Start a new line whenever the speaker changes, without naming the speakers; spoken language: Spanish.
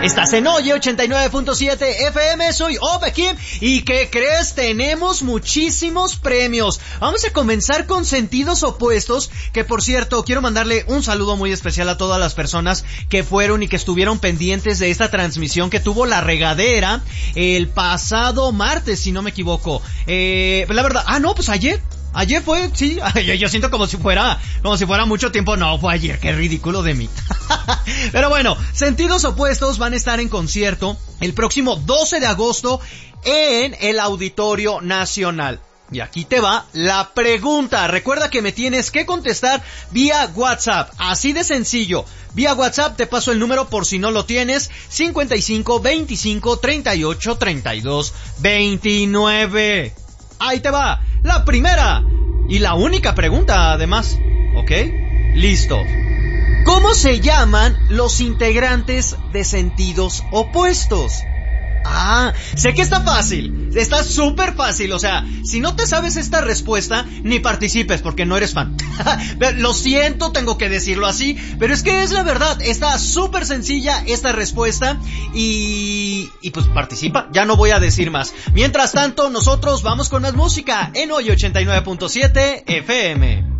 Estás en Oye 89.7 FM, soy Ove Kim y ¿qué crees? Tenemos muchísimos premios. Vamos a comenzar con Sentidos Opuestos, que por cierto, quiero mandarle un saludo muy especial a todas las personas que fueron y que estuvieron pendientes de esta transmisión que tuvo La Regadera el pasado martes, si no me equivoco. La verdad, pues ayer fue, sí, yo siento como si fuera mucho tiempo. No, fue ayer, qué ridículo de mí. Pero bueno, Sentidos Opuestos van a estar en concierto el próximo 12 de agosto en el Auditorio Nacional. Y aquí te va la pregunta. Recuerda que me tienes que contestar vía WhatsApp, así de sencillo. Vía WhatsApp te paso el número por si no lo tienes, 55 25 38 32 29. Ahí te va, la primera y la única pregunta además, ¿ok? Listo. ¿Cómo se llaman los integrantes de Sentidos Opuestos? Sé que está fácil, está súper fácil, o sea, si no te sabes esta respuesta, ni participes porque no eres fan. Lo siento, tengo que decirlo así, pero es que es la verdad, está súper sencilla esta respuesta y pues participa, ya no voy a decir más. Mientras tanto, nosotros vamos con más música en Hoy 89.7 FM.